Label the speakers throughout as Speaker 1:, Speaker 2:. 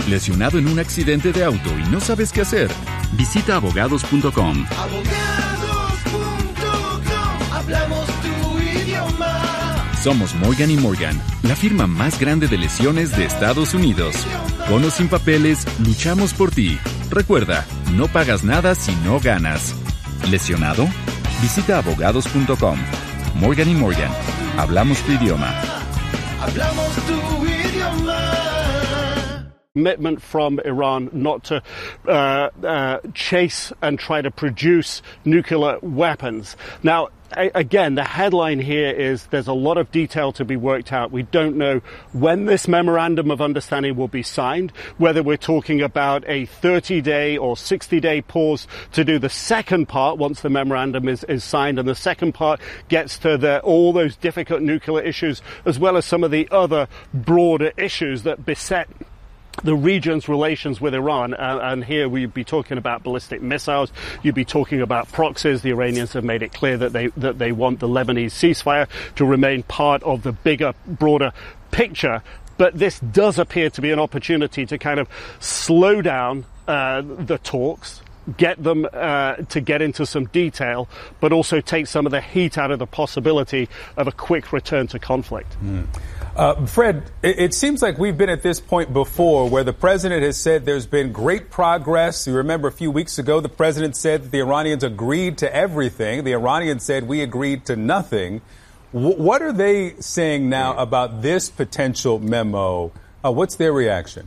Speaker 1: ¿Lesionado en un accidente de auto y no sabes qué hacer? Visita abogados.com.
Speaker 2: Hablamos tu idioma.
Speaker 1: Somos Morgan & Morgan, la firma más grande de lesiones de Estados Unidos. Con o sin papeles, luchamos por ti. Recuerda, no pagas nada si no ganas. ¿Lesionado? Visita abogados.com. Morgan & Morgan. Hablamos tu idioma.
Speaker 2: Hablamos tu idioma.
Speaker 3: Commitment from Iran not to chase and try to produce nuclear weapons. Now, again, the headline here is there's a lot of detail to be worked out. We don't know when this memorandum of understanding will be signed, whether we're talking about a 30-day or 60-day pause to do the second part once the memorandum is signed, and the second part gets to all those difficult nuclear issues, as well as some of the other broader issues that beset the region's relations with Iran, and here we'd be talking about ballistic missiles. You'd be talking about proxies. The Iranians have made it clear that they want the Lebanese ceasefire to remain part of the bigger, broader picture. But this does appear to be an opportunity to kind of slow down the talks, get them to get into some detail, but also take some of the heat out of the possibility of a quick return to conflict.
Speaker 4: Fred, it seems like we've been at this point before where the president has said there's been great progress. You remember a few weeks ago, the president said that the Iranians agreed to everything. The Iranians said we agreed to nothing. What are they saying now about this potential memo? What's their reaction?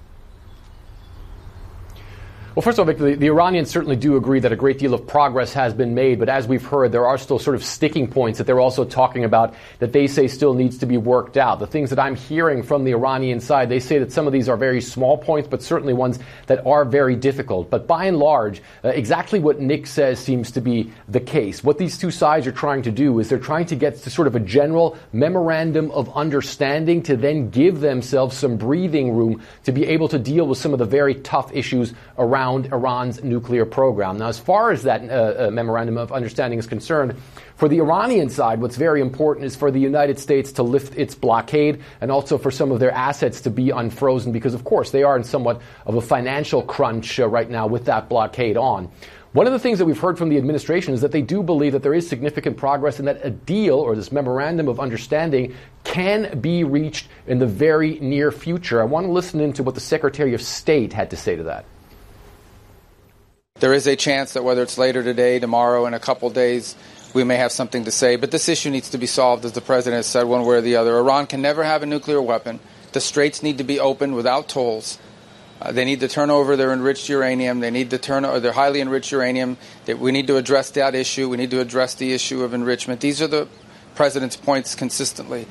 Speaker 5: Well, first of all, Victor, the Iranians certainly do agree that a great deal of progress has been made, but as we've heard, there are still sort of sticking points that they're also talking about that they say still needs to be worked out. The things that I'm hearing from the Iranian side, they say that some of these are very small points, but certainly ones that are very difficult. But by and large, exactly what Nick says seems to be the case. What these two sides are trying to do is they're trying to get to sort of a general memorandum of understanding to then give themselves some breathing room to be able to deal with some of the very tough issues around Iran's nuclear program. Now, as far as that memorandum of understanding is concerned, for the Iranian side, what's very important is for the United States to lift its blockade and also for some of their assets to be unfrozen because, of course, they are in somewhat of a financial crunch right now with that blockade on. One of the things that we've heard from the administration is that they do believe that there is significant progress and that a deal or this memorandum of understanding can be reached in the very near future. I want to listen into what the Secretary of State had to say to that.
Speaker 6: There is a chance that whether it's later today, tomorrow, in a couple days, we may have something to say. But this issue needs to be solved, as the president has said, one way or the other. Iran can never have a nuclear weapon. The straits need to be opened without tolls. They need to turn over their enriched uranium. They need to turn over their highly enriched uranium. We need to address that issue. We need to address the issue of enrichment. These are the president's points consistently.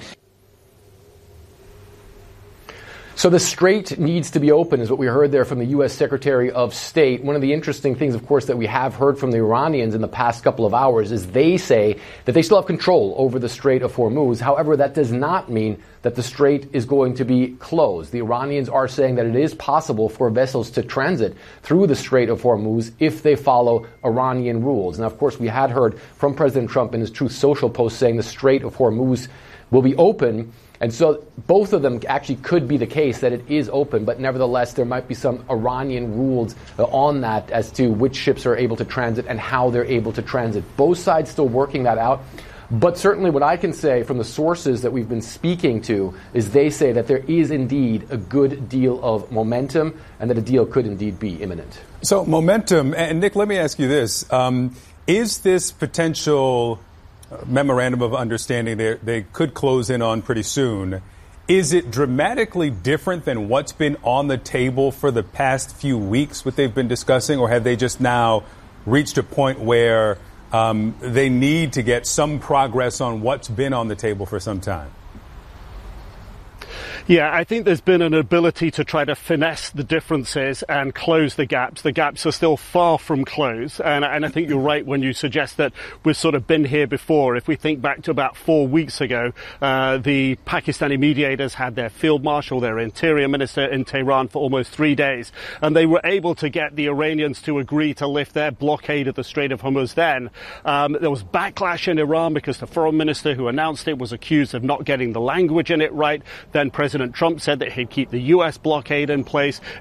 Speaker 5: So the strait needs to be open is what we heard there from the U.S. Secretary of State. One of the interesting things, of course, that we have heard from the Iranians in the past couple of hours is they say that they still have control over the Strait of Hormuz. However, that does not mean that the strait is going to be closed. The Iranians are saying that it is possible for vessels to transit through the Strait of Hormuz if they follow Iranian rules. Now, of course, we had heard from President Trump in his Truth Social post saying the Strait of Hormuz will be open. And so both of them actually could be the case that it is open, but nevertheless there might be some Iranian rules on that as to which ships are able to transit and how they're able to transit. Both sides still working that out. But certainly what I can say from the sources that we've been speaking to is they say that there is indeed a good deal of momentum and that a deal could indeed be imminent.
Speaker 4: So momentum, and Nick, let me ask you this. Is this potential memorandum of understanding they could close in on pretty soon, is it dramatically different than what's been on the table for the past few weeks, what they've been discussing, or have they just now reached a point where they need to get some progress on what's been on the table for some time?
Speaker 3: Yeah, I think there's been an ability to try to finesse the differences and close the gaps. The gaps are still far from closed. And I think you're right when you suggest that we've sort of been here before. If we think back to about 4 weeks ago, the Pakistani mediators had their field marshal, their interior minister in Tehran for almost 3 days. And they were able to get the Iranians to agree to lift their blockade of the Strait of Hormuz then. There was backlash in Iran because the foreign minister who announced it was accused of not getting the language in it right. Then President Trump said that he'd keep the U.S. blockade in place.